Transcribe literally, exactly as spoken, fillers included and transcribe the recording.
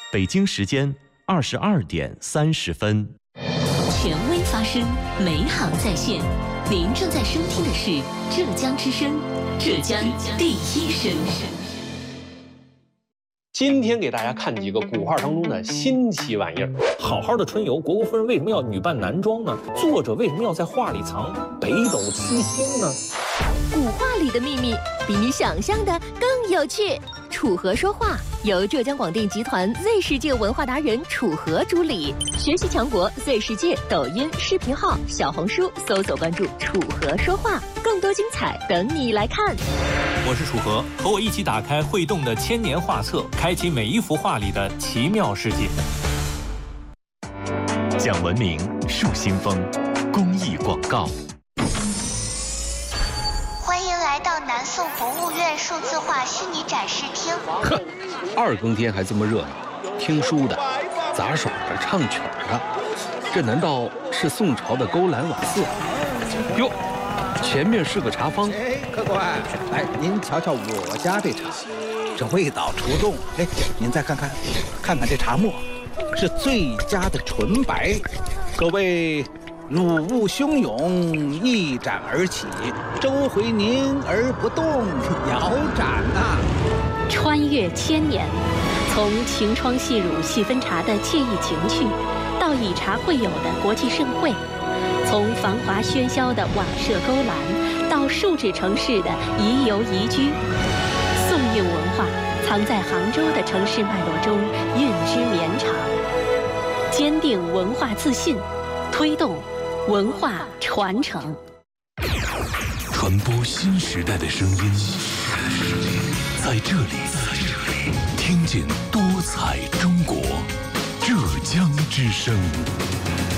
北京时间二十二点三十分。 权威发声，美好在线。您正在收听的是浙江之声，浙江第一声。 今天给大家看几个古画当中的新奇玩意儿。好好的春游，虢国夫人为什么要女扮男装呢？作者为什么要在画里藏北斗七星呢？ 古画里的秘密比你想象的更有趣。楚河说话由浙江广电集团 Z 世界文化达人楚河主理，学习强国 Z 世界抖音视频号、小红书搜索关注楚河说话，更多精彩等你来看。 我是楚河，和我一起打开会动的千年画册，开启每一幅画里的奇妙世界。 讲文明树新风，公益广告。 欢迎来到南宋博物院数字化虚拟展示厅。 呵，二更天还这么热闹，听书的、杂耍的、唱曲的，这难道是宋朝的勾栏瓦肆？哟，前面是个茶坊。 哎，客官，来，您瞧瞧我家这茶，这味道出众。哎，您再看看，看看这茶沫，是最佳的纯白，可谓乳雾汹涌，一展而起，周回凝而不动，遥展呐、啊！ 穿越千年，从晴窗细乳细分茶的惬意情趣，到以茶会友的国际盛会；从繁华喧嚣的瓦舍勾栏，到数指城市的宜游宜居。宋韵文化藏在杭州的城市脉络中，韵之绵长。坚定文化自信，推动文化传承， 传播新时代的声音，在这里，听见多彩中国，浙江之声。